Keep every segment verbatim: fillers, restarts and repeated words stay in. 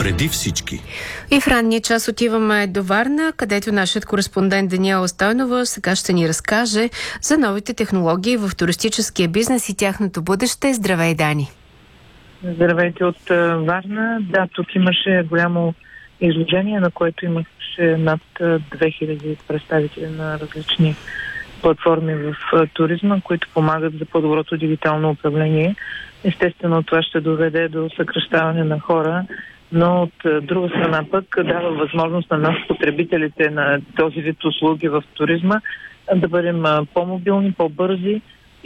преди всички. И в ранния час отиваме до Варна, където нашият кореспондент Даниела Стойнова сега ще ни разкаже за новите технологии в туристическия бизнес и тяхното бъдеще. Здравей, Дани! Здравейте от Варна. Да, тук имаше голямо изложение, на което имаше над две хиляди представители на различни платформи в туризма, които помагат за по-доброто дигитално управление. Естествено, това ще доведе до съкращаване на хора, но от друга страна пък дава възможност на нас, потребителите на този вид услуги в туризма, да бъдем по-мобилни, по-бързи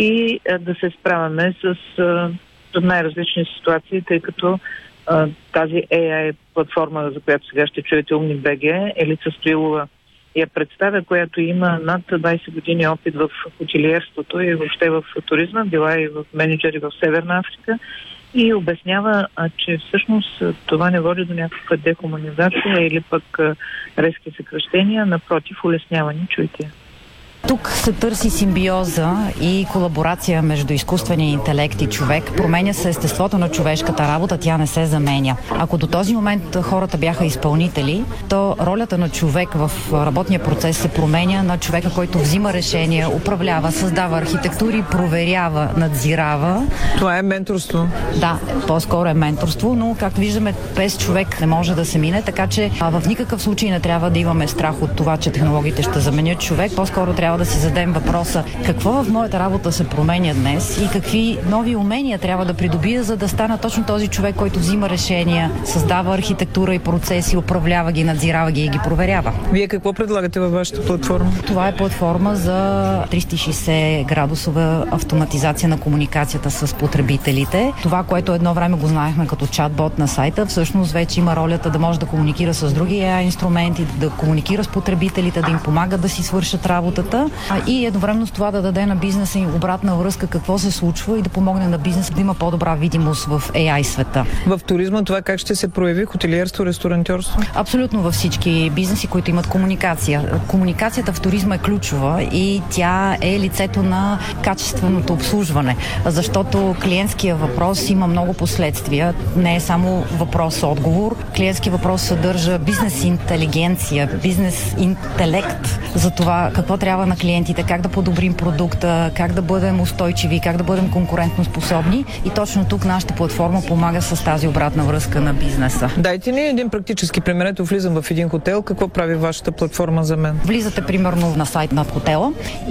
и да се справяме с най-различни ситуации, тъй като тази ей ай платформа, за която сега ще чуете Умни БГ, Елица Стоилова я представя, която има над двайсет години опит в хотелиерството и въобще в туризма, била и в менеджери в Северна Африка и обяснява, а, че всъщност това не води до някаква дехуманизация или пък резки съкращения, напротив, улесняване. Чуйте. Тук се търси симбиоза и колаборация между изкуствения интелект и човек. Променя се естеството на човешката работа, тя не се заменя. Ако до този момент хората бяха изпълнители, то ролята на човек в работния процес се променя на човека, който взима решения, управлява, създава архитектури, проверява, надзирава. Това е менторство. Да, по-скоро е менторство, но както виждаме, без човек не може да се мине, така че в никакъв случай не трябва да имаме страх от това, че технологиите ще заменят човек. По-скоро трябва да си зададем въпроса какво в моята работа се променя днес и какви нови умения трябва да придобия, за да стана точно този човек, който взима решения, създава архитектура и процеси, управлява ги, надзирава ги и ги проверява. Вие какво предлагате във вашата платформа? Това е платформа за триста и шейсет градусова автоматизация на комуникацията с потребителите. Това, което едно време го знаехме като чатбот на сайта, всъщност вече има ролята да може да комуникира с други ей ай инструменти, да комуникира с потребителите, да им помага да си свършат работата и едновременно с това да даде на бизнеса им обратна връзка какво се случва и да помогне на бизнеса да има по-добра видимост в ей ай света. В туризма това как ще се прояви? Хотелиерство, ресторантьорство? Абсолютно във всички бизнеси, които имат комуникация. Комуникацията в туризма е ключова и тя е лицето на качественото обслужване, защото клиентския въпрос има много последствия. Не е само въпрос-отговор. Клиентския въпрос съдържа бизнес интелигенция, бизнес интелект за това какво трябва на клиентите, как да подобрим продукта, как да бъдем устойчиви, как да бъдем конкурентно способни и точно тук нашата платформа помага с тази обратна връзка на бизнеса. Дайте ни един практически пример. Ето влизам в един хотел. Какво прави вашата платформа за мен? Влизате примерно на сайт на хотела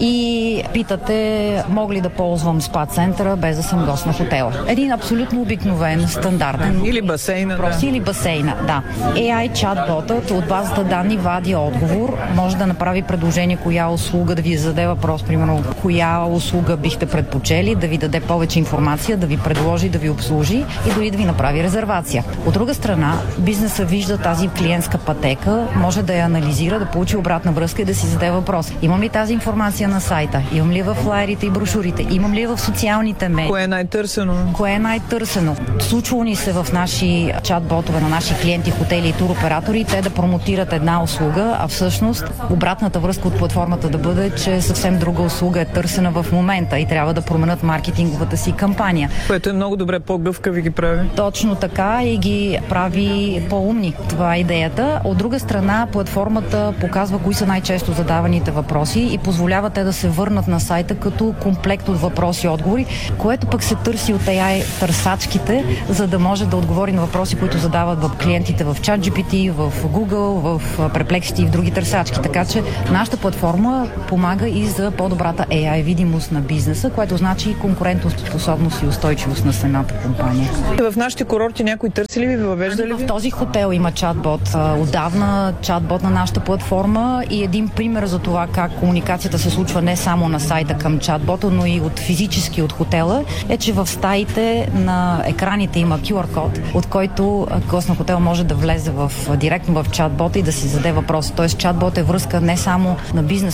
и питате мога ли да ползвам спа центъра без да съм гост на хотела. Един абсолютно обикновен, стандартен. Или басейна. Въпрос, Да. Или басейна, да. ей ай чатботът от базата данни вади отговор, може да направи предложение коя услуга, да ви зададе въпрос, примерно, коя услуга бихте предпочели, да ви даде повече информация, да ви предложи, да ви обслужи и дори да ви направи резервация. От друга страна, бизнеса вижда тази клиентска пътека, може да я анализира, да получи обратна връзка и да си зададе въпрос. Имам ли тази информация на сайта? Имам ли в флаерите и брошурите? Имам ли в социалните медии? Кое е най-търсено? Кое е най-търсено? Случвало ни се в наши чат-ботове на наши клиенти, хотели и туроператори, те да промотират една услуга, а всъщност обратната връзка от платформата да бъде, че съвсем друга услуга е търсена в момента и трябва да променят маркетинговата си кампания. Което е много добре, по-гъвкави ги прави. Точно така и ги прави по-умни. Това е идеята. От друга страна, платформата показва кои са най-често задаваните въпроси и позволява те да се върнат на сайта като комплект от въпроси и отговори, което пък се търси от ей ай търсачките, за да може да отговори на въпроси, които задават в клиентите в ChatGPT, в Google, в Perplexity и в други търсачки. Така че нашата платформа помага и за по-добрата ей ай видимост на бизнеса, което значи конкурентоспособност и устойчивост на самата компания. В нашите курорти някой търси ли ви, въвежда ли ви? В този хотел има чатбот. Отдавна чатбот на нашата платформа и един пример за това как комуникацията се случва не само на сайта към чатбота, но и от физически от хотела, е, че в стаите на екраните има кю ар код, от който гост на хотел може да влезе в, директно в чатбота и да си зададе въпрос. Тоест чатбот е връзка не само на бизнеса на хотела,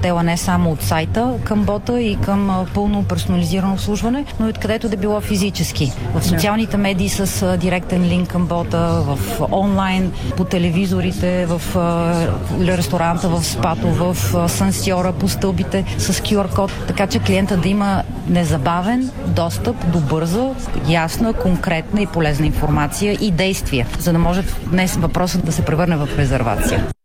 хотела не само от сайта към бота и към пълно персонализирано обслужване, но и откъдето да било физически. В социалните медии с директен линк към бота, в онлайн, по телевизорите, в ресторанта, в спато, в сансьора, по стълбите с кю ар код, така че клиента да има незабавен достъп до бърза, ясна, конкретна и полезна информация и действия, за да може днес въпросът да се превърне в резервация.